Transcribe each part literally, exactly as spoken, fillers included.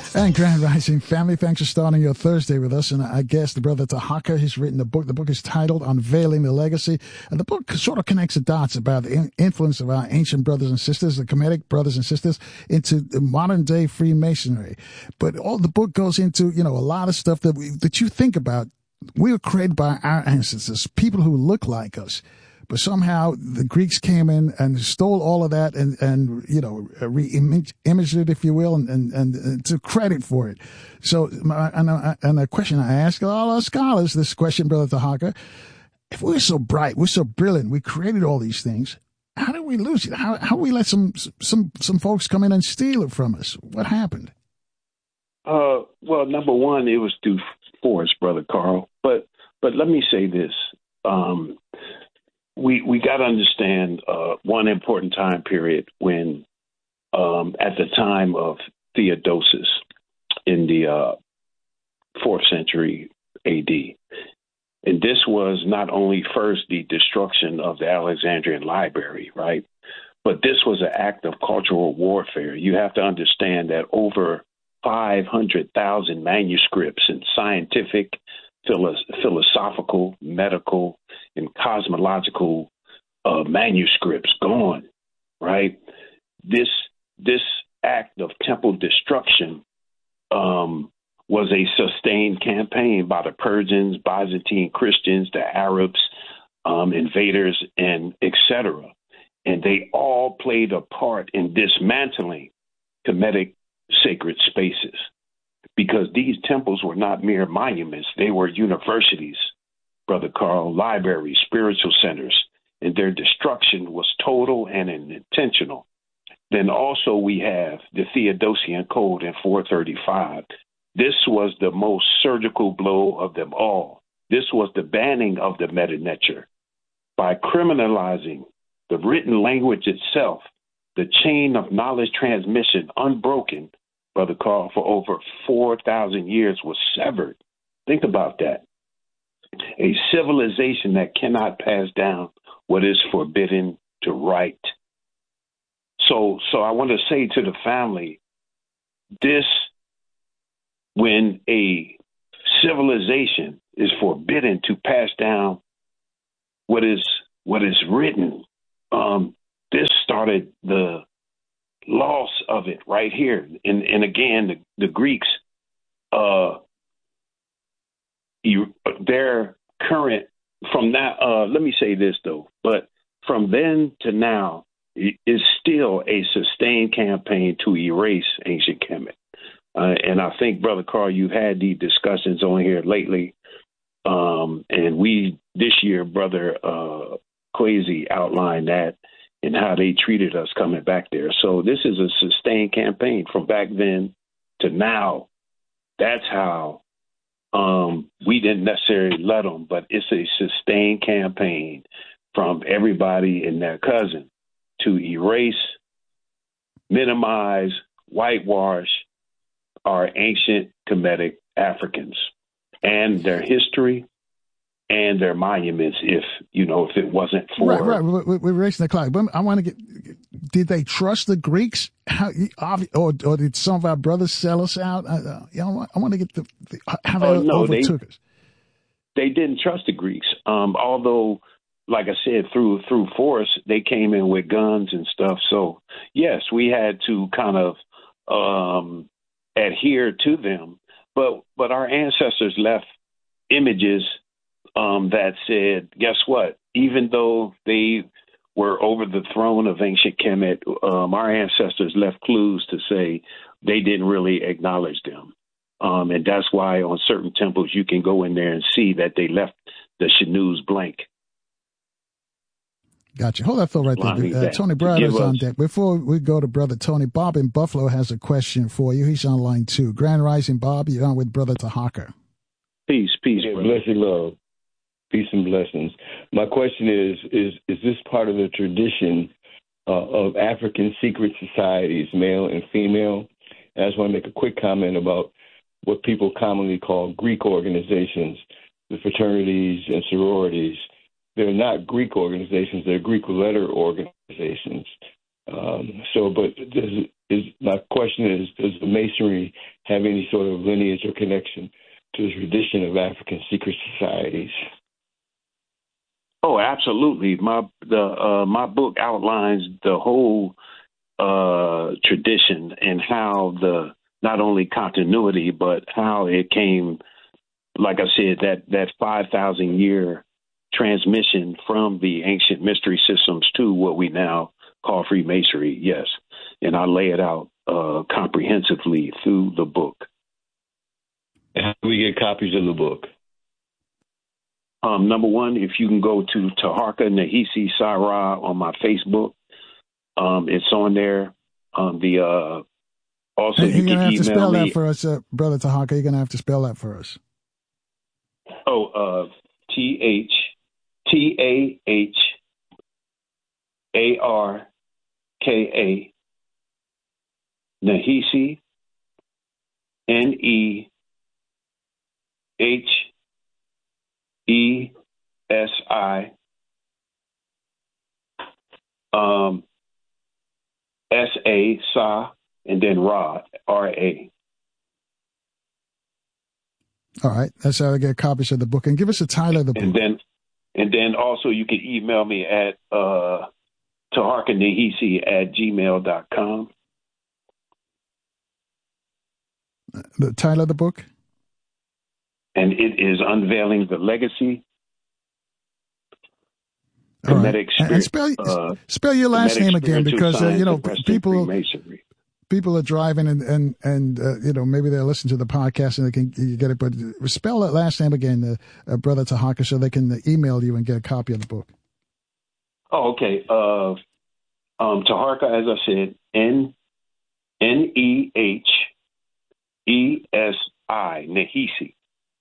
And Grand Rising family, thanks for starting your Thursday with us. And I guess the brother Tahaka has written a book. The book is titled Unveiling the Legacy. And the book sort of connects the dots about the influence of our ancient brothers and sisters, the Kemetic brothers and sisters, into the modern day Freemasonry. But all the book goes into, you know, a lot of stuff that we, that you think about. We were created by our ancestors, people who look like us. But somehow the Greeks came in and stole all of that and, and you know, re-imaged it, if you will, and, and, and took credit for it. So, and a, and a question I ask all our scholars, this question, Brother Tahaka, if we're so bright, we're so brilliant, we created all these things, how did we lose it? How, how we let some, some, some folks come in and steal it from us? What happened? Uh, well, number one, it was through force, Brother Carl. But, but let me say this. Um, We we got to understand uh, one important time period when, um, at the time of Theodosius in the uh, fourth century A D, and this was not only first the destruction of the Alexandrian library, right, but this was an act of cultural warfare. You have to understand that over five hundred thousand manuscripts and scientific, philosophical, medical, and cosmological uh, manuscripts gone, right? This this act of temple destruction um, was a sustained campaign by the Persians, Byzantine Christians, the Arabs, um, invaders, and et cetera. And they all played a part in dismantling Kemetic sacred spaces, because these temples were not mere monuments. They were universities, Brother Carl, libraries, spiritual centers, and their destruction was total and intentional. Then also we have the Theodosian Code in four thirty-five. This was the most surgical blow of them all. This was the banning of the meta-nature. By criminalizing the written language itself, the chain of knowledge transmission, unbroken, Brother Carl, for over four thousand years was severed. Think about that. A civilization that cannot pass down what is forbidden to write. So, so I want to say to the family, this, when a civilization is forbidden to pass down what is what is written, um, this started the loss of it right here. And, and again, the, the Greeks, uh, you, their current, from now, uh, let me say this though, but from then to now, it is still a sustained campaign to erase ancient Kemet. Uh, and I think, Brother Carl, you've had these discussions on here lately. Um, and we, this year, Brother uh, Kwesi outlined that and how they treated us coming back there. So this is a sustained campaign from back then to now. That's how um, we didn't necessarily let them, but it's a sustained campaign from everybody and their cousin to erase, minimize, whitewash our ancient Kemetic Africans and their history and their monuments, if, you know, if it wasn't for... Right, right. We're, we're racing the clock. But I want to get... Did they trust the Greeks? How, or, or did some of our brothers sell us out? I, you know, I want to get the... the how they oh, no, overtook they, us. They didn't trust the Greeks. Um, although, like I said, through through force, they came in with guns and stuff. So, yes, we had to kind of um, adhere to them. But, but our ancestors left images Um, that said, guess what? Even though they were over the throne of ancient Kemet, um, our ancestors left clues to say they didn't really acknowledge them. Um, and that's why on certain temples you can go in there and see that they left the Shanus blank. Gotcha. Hold that thought right there. Uh, Tony Brown is on deck. Before we go to Brother Tony, Bob in Buffalo has a question for you. He's on line two. Grand Rising, Bob. You're on with Brother Tahaka. Peace, peace, yeah, brother. Bless you, love. Peace and blessings. My question is, is, is this part of the tradition uh, of African secret societies, male and female? And I just want to make a quick comment about what people commonly call Greek organizations, the fraternities and sororities. They're not Greek organizations. They're Greek letter organizations. Um, so, but does, is my question is, does the Masonry have any sort of lineage or connection to the tradition of African secret societies? Oh, absolutely. My the uh, my book outlines the whole uh, tradition and how the not only continuity, but how it came. Like I said, that that five thousand year transmission from the ancient mystery systems to what we now call Freemasonry. Yes, and I lay it out uh, comprehensively through the book. And how do we get copies of the book? Um, number one, if you can go to Taharka Nahisi Sarah on my Facebook, um, it's on there. Um, the uh, also hey, you you're can gonna have email to spell me. that for us, uh, Brother Taharka. You're gonna have to spell that for us. Oh, uh, T H T A H A R K A Nahisi N E H E S I um, S A Sa and then Ra R A. All right, that's how I get copies of the book. And give us a title of the book. And then, and then also you can email me at uh, taharkanahisi at gmail dot com. The title of the book? And it is Unveiling the Legacy. All right. Kemetic And, and spell, uh, spell your last Kemetic name again, because, uh, you know, people... Freemasonry. People are driving and, and, and uh, you know, maybe they'll listen to the podcast and they can you get it. But spell that last name again, uh, uh, Brother Taharka, so they can uh, email you and get a copy of the book. Oh, okay. Uh, um, Taharka, as I said, N N E H E S I, Nahisi.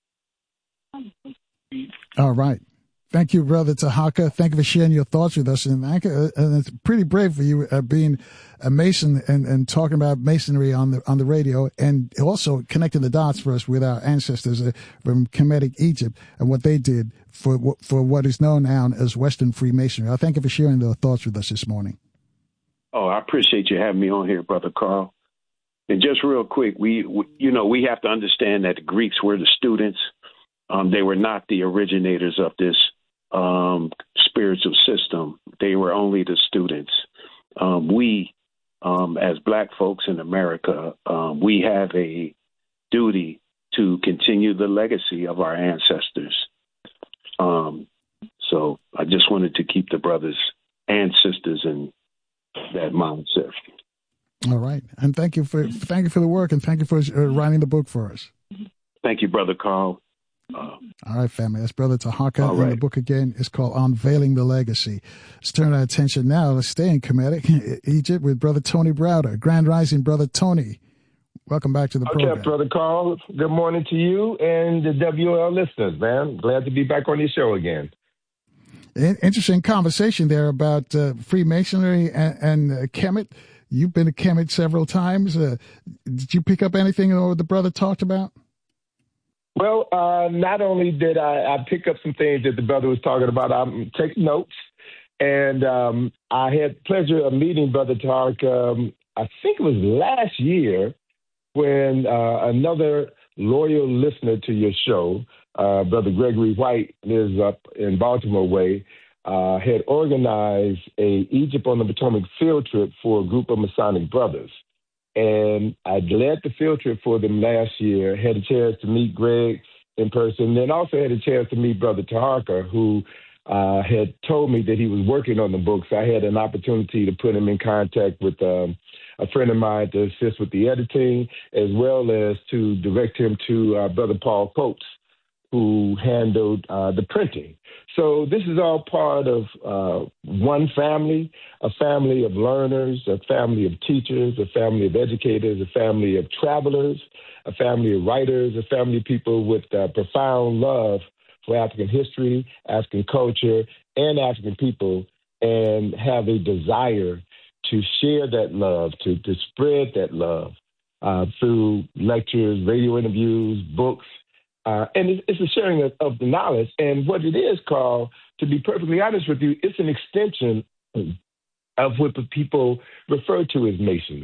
All right. Thank you, Brother Taharka. Thank you for sharing your thoughts with us. And, I, and it's pretty brave for you uh, being a Mason and, and talking about Masonry on the on the radio, and also connecting the dots for us with our ancestors uh, from Kemetic Egypt and what they did for for what is known now as Western Freemasonry. I thank you for sharing your thoughts with us this morning. Oh, I appreciate you having me on here, Brother Carl. And just real quick, we, we you know, we have to understand that the Greeks were the students. Um, they were not the originators of this um, spiritual system. They were only the students. Um, we, um, as Black folks in America, um, we have a duty to continue the legacy of our ancestors. Um, so I just wanted to keep the brothers and sisters in that mindset. All right, and thank you for thank you for the work, and thank you for uh, writing the book for us. Thank you, Brother Carl. Uh, All right, family. That's Brother Taharka. Right. And the book again is called Unveiling the Legacy. Let's turn our attention now. Let's stay in Kemetic Egypt with Brother Tony Browder. Grand Rising, Brother Tony. Welcome back to the okay, program. Brother Carl. Good morning to you and the W L listeners, man. Glad to be back on your show again. Interesting conversation there about uh, Freemasonry and, and uh, Kemet. You've been to Kemet several times. Uh, did you pick up anything that the brother talked about? Well, uh, not only did I, I pick up some things that the brother was talking about, I'm taking notes. And um, I had pleasure of meeting Brother Tark, um, I think it was last year, when uh, another loyal listener to your show, uh, Brother Gregory White, lives up in Baltimore way, uh, had organized a Egypt on the Potomac field trip for a group of Masonic brothers. And I led the field trip for them last year, had a chance to meet Greg in person, and also had a chance to meet Brother Taharka, who uh, had told me that he was working on the books. I had an opportunity to put him in contact with um, a friend of mine to assist with the editing, as well as to direct him to uh, Brother Paul Coates, who handled uh, the printing. So this is all part of uh, one family, a family of learners, a family of teachers, a family of educators, a family of travelers, a family of writers, a family of people with uh, profound love for African history, African culture, and African people, and have a desire to share that love, to, to spread that love uh, through lectures, radio interviews, books. Uh, and it's, it's a sharing of, of the knowledge. And what it is, Carl, to be perfectly honest with you, it's an extension of what the people refer to as Masonry.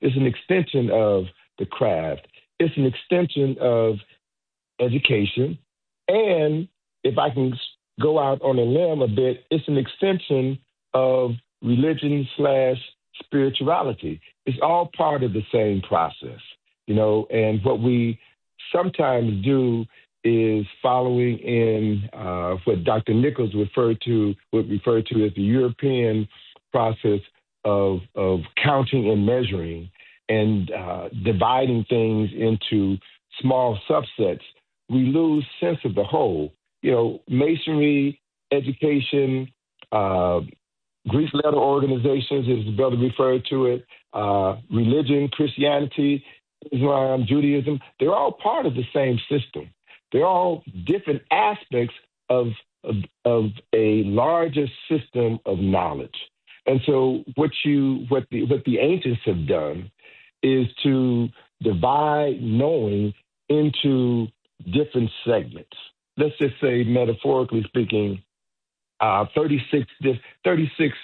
It's an extension of the craft. It's an extension of education. And if I can go out on a limb a bit, it's an extension of religion slash spirituality. It's all part of the same process, you know, and what we sometimes do is following in uh, what Doctor Nichols referred to, would refer to as the European process of, of counting and measuring and uh, dividing things into small subsets. We lose sense of the whole. You know, masonry, education, uh, Greek letter organizations, as the brother referred to it, uh, religion, Christianity, Islam, Judaism, they're all part of the same system. They're all different aspects of, of, of a larger system of knowledge. And so what you what the what the ancients have done is to divide knowing into different segments. Let's just say, metaphorically speaking, uh, thirty-six, thirty-six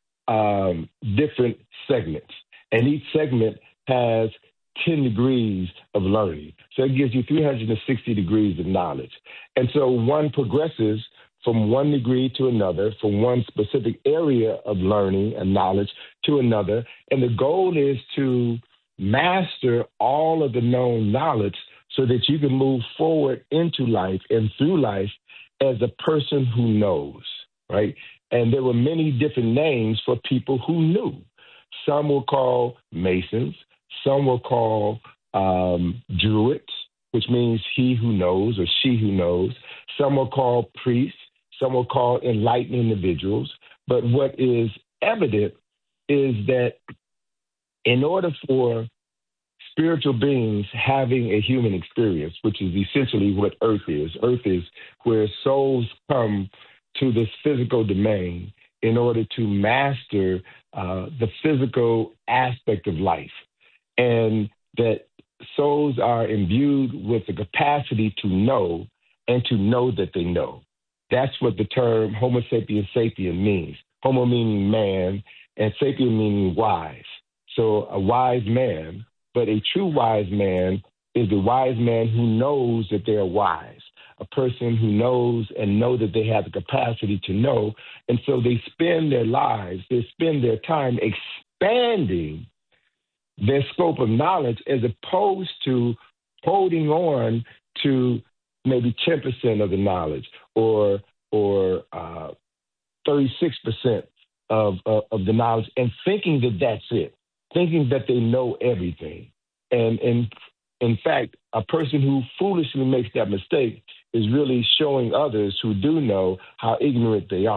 um, different segments. And each segment has ten degrees of learning. So it gives you three hundred sixty degrees of knowledge. And so one progresses from one degree to another, from one specific area of learning and knowledge to another. And the goal is to master all of the known knowledge so that you can move forward into life and through life as a person who knows, right? And there were many different names for people who knew. Some were called Masons. Some will call um, Druids, which means he who knows or she who knows. Some will call priests. Some will call enlightened individuals. But what is evident is that in order for spiritual beings having a human experience, which is essentially what Earth is, Earth is where souls come to this physical domain in order to master uh, the physical aspect of life. And that souls are imbued with the capacity to know and to know that they know. That's what the term Homo sapiens sapien means. Homo meaning man and sapien meaning wise. So a wise man, but a true wise man is the wise man who knows that they are wise, a person who knows and know that they have the capacity to know. And so they spend their lives, they spend their time expanding their scope of knowledge as opposed to holding on to maybe ten percent of the knowledge or or uh, thirty-six percent of, of, of the knowledge and thinking that that's it, thinking that they know everything. And, and in fact, a person who foolishly makes that mistake is really showing others who do know how ignorant they are.